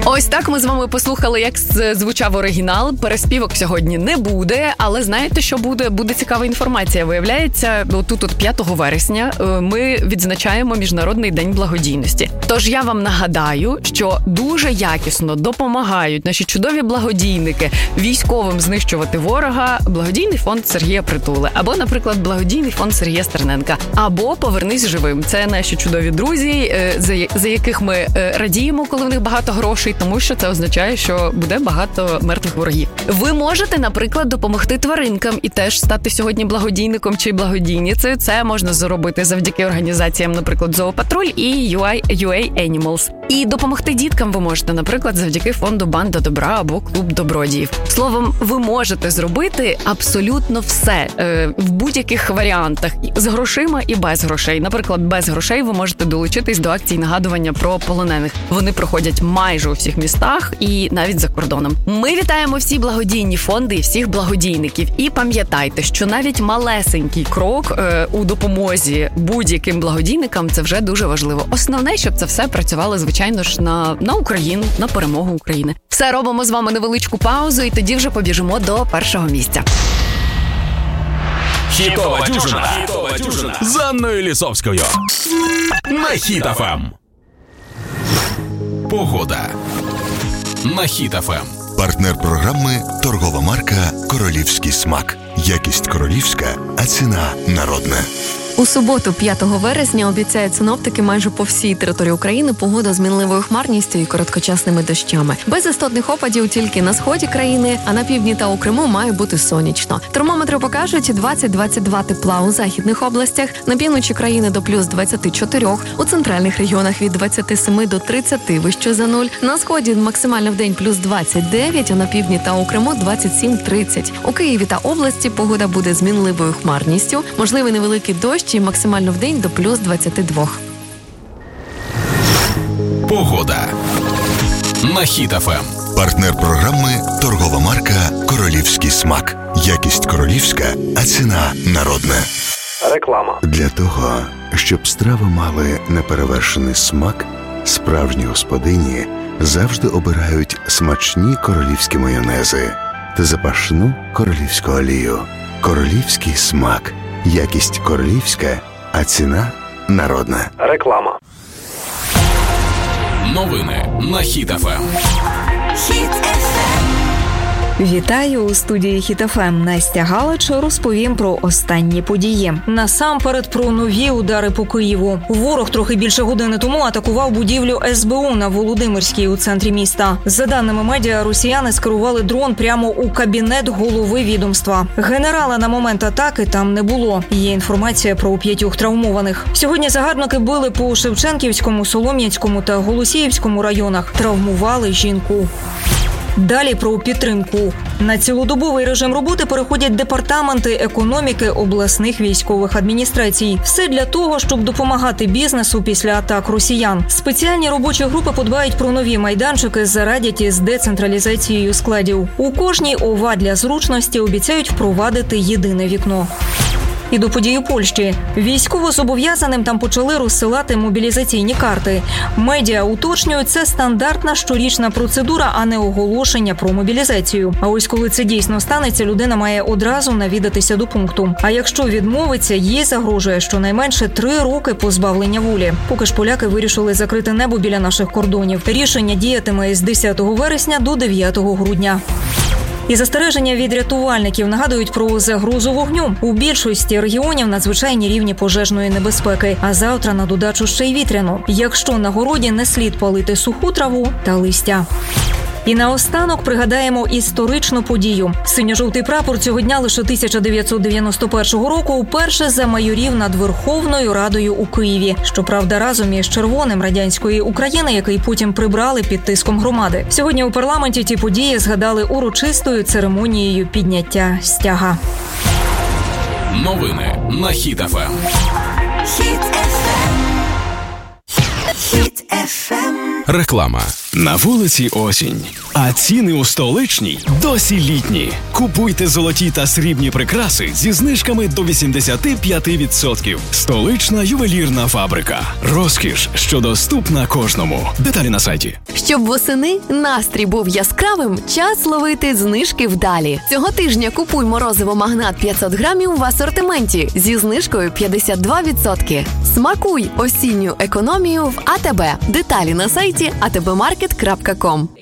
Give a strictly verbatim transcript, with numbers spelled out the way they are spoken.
Ось так ми з вами послухали, як звучав оригінал. Переспівок сьогодні не буде, але знаєте, що буде? Буде цікава інформація. Виявляється, тут от п'ятого вересня ми відзначаємо Міжнародний день благодійності. Тож я вам нагадаю, що дуже якісно допомагають наші чудові благодійники військовим знищувати ворога благодійний фонд Сергія Притули, або, наприклад, благодійний фонд Сергія Стерненка, або «Повернись живим». Це наші чудові друзі, за яких ми радіємо, коли в них багато грошей, тому що це означає, що буде багато мертвих ворогів. Ви можете, наприклад, допомогти тваринкам і теж стати сьогодні благодійником чи благодійницею. Це можна зробити завдяки організаціям, наприклад, Зоопатруль і ю ей Animals. І допомогти діткам ви можете, наприклад, завдяки фонду «Банда добра» або «Клуб добродіїв». Словом, ви можете зробити абсолютно все е, в будь-яких варіантах, з грошима і без грошей. Наприклад, без грошей ви можете долучитись до акцій нагадування про полонених. Вони проходять майже у всіх містах і навіть за кордоном. Ми вітаємо всі благодійні фонди і всіх благодійників. І пам'ятайте, що навіть малесенький крок е, у допомозі будь-яким благодійникам – це вже дуже важливо. Основне, щоб це все працювало, звичайно ж, на, на Україну, на перемогу України. Все, робимо з вами невеличку паузу і тоді вже побіжимо до першого місця. Хітова дюжина. Хітова дюжина з Анною Лісовською на Хіт еф ем. Погода на Хіт еф ем. Партнер програми – торгова марка «Королівський смак». Якість королівська, а ціна народна. У суботу, п'ятого вересня, обіцяють синоптики майже по всій території України погода з мінливою хмарністю і короткочасними дощами. Без істотних опадів тільки на сході країни, а на півдні та у Криму має бути сонячно. Термометри покажуть двадцять-двадцять два тепла у західних областях, на півночі країни до плюс двадцять чотири, у центральних регіонах від двадцять сім до тридцяти вище за нуль. На сході максимально в день плюс двадцять дев'ять, а на півдні та у Криму двадцять сім тридцять. У Києві та області погода буде з мінливою хмарністю, можливий невеликий дощ і максимально в день до плюс двадцять два. Погода на Хіт еф ем. Партнер програми – торгова марка «Королівський смак». Якість королівська, а ціна народна. Реклама. Для того, щоб страви мали неперевершений смак, справжні господині завжди обирають смачні королівські майонези та запашну королівську олію. Королівський смак. Якість королівська, а ціна народна. Реклама. Новини на Хіт еф ем. Хіт еф ем. Вітаю у студії Хіт еф ем. Настя Галич розповім про останні події. Насамперед про нові удари по Києву. Ворог трохи більше години тому атакував будівлю ес бе у на Володимирській у центрі міста. За даними медіа, росіяни скерували дрон прямо у кабінет голови відомства. Генерала на момент атаки там не було. Є інформація про п'ятьох травмованих. Сьогодні загарбники били по Шевченківському, Солом'янському та Голосіївському районах. Травмували жінку. Далі про підтримку. На цілодобовий режим роботи переходять департаменти економіки обласних військових адміністрацій. Все для того, щоб допомагати бізнесу після атак росіян. Спеціальні робочі групи подбають про нові майданчики, зарадять із децентралізацією складів. У кожній ОВА для зручності обіцяють впровадити єдине вікно. І до подій у Польщі. Військовозобов'язаним там почали розсилати мобілізаційні карти. Медіа уточнюють, це стандартна щорічна процедура, а не оголошення про мобілізацію. А ось коли це дійсно станеться, людина має одразу навідатися до пункту. А якщо відмовиться, їй загрожує щонайменше три роки позбавлення волі. Поки ж поляки вирішили закрити небо біля наших кордонів. Рішення діятиме з десятого вересня до дев'ятого грудня. І застереження від рятувальників нагадують про загрозу вогню. У більшості регіонів надзвичайні рівні пожежної небезпеки, а завтра на додачу ще й вітряно. Якщо на городі не слід палити суху траву та листя. І наостанок пригадаємо історичну подію. Синьо-жовтий прапор цього дня лише тисяча дев'ятсот дев'яносто першого року вперше замайорів над Верховною Радою у Києві. Щоправда, разом із червоним радянської України, який потім прибрали під тиском громади. Сьогодні у парламенті ті події згадали урочистою церемонією підняття стяга. Новини на Хіт еф ем. Хіт еф ем. Хіт еф ем. Реклама. На вулиці осінь, а ціни у столичній досі літні. Купуйте золоті та срібні прикраси зі знижками до вісімдесят п'ять відсотків. Столична ювелірна фабрика. Розкіш, що доступна кожному. Деталі на сайті. Щоб восени настрій був яскравим, час ловити знижки вдалі. Цього тижня купуй морозиво «Магнат» п'ятсот грамів в асортименті зі знижкою п'ятдесят два відсотки. Смакуй осінню економію в АТБ. Деталі на сайті а те бе маркет крапка ком.